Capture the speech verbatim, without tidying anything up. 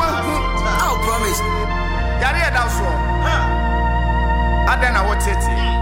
I'll promise. Yari, that's all. I don't know what it is.